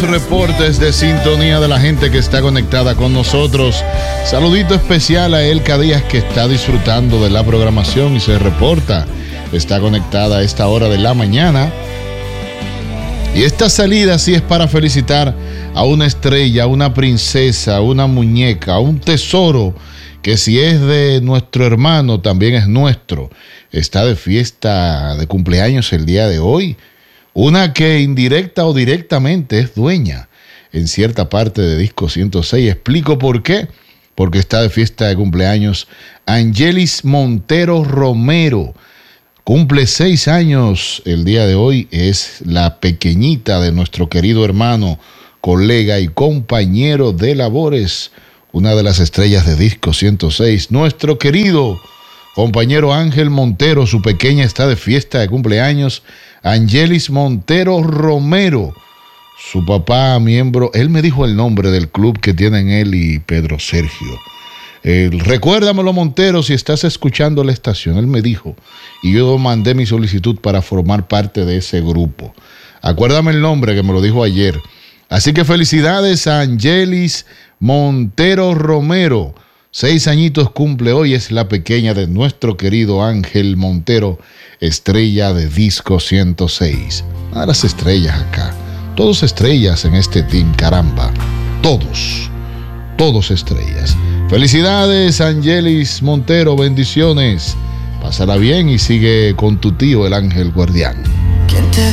reportes de sintonía de la gente que está conectada con nosotros. Saludito especial a Elka Díaz, que está disfrutando de la programación y se reporta. Está conectada a esta hora de la mañana. Y esta salida sí es para felicitar a una estrella, a una princesa, a una muñeca, a un tesoro que si es de nuestro hermano también es nuestro. Está de fiesta de cumpleaños el día de hoy. Una que indirecta o directamente es dueña en cierta parte de Disco 106. Explico por qué. Porque está de fiesta de cumpleaños Angelis Montero Romero. Cumple 6 años el día de hoy. Es la pequeñita de nuestro querido hermano, colega y compañero de labores. Una de las estrellas de Disco 106. Nuestro querido compañero Ángel Montero. Su pequeña está de fiesta de cumpleaños. Angelis Montero Romero, su papá miembro, él me dijo el nombre del club que tienen él y Pedro Sergio. Recuérdamelo, Montero, si estás escuchando la estación, él me dijo, y yo mandé mi solicitud para formar parte de ese grupo. Acuérdame el nombre que me lo dijo ayer. Así que felicidades a Angelis Montero Romero. 6 añitos cumple hoy, es la pequeña de nuestro querido Ángel Montero, estrella de Disco 106. A las estrellas acá. Todos estrellas en este team, caramba. Todos estrellas. Felicidades, Angelis Montero, bendiciones. Pásala bien y sigue con tu tío, el Ángel Guardián. ¿Quién te